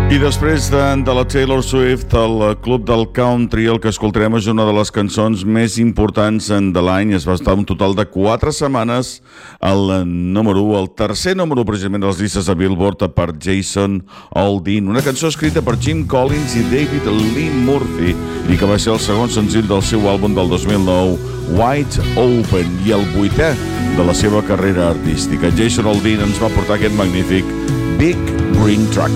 I després de la Taylor Swift, el Club del Country, el que escoltarem és una de les cançons més importants de l'any. Es va estar un total de 4 setmanes al número 1, el tercer número precisament de les llistes de Billboard per Jason Aldean. Una cançó escrita per Jim Collins i David Lee Murphy i que va ser el segon senzill del seu àlbum del 2009, Wide Open, i el 8è de la seva carrera artística. Jason Aldean ens va portar aquest magnífic Big Green Truck.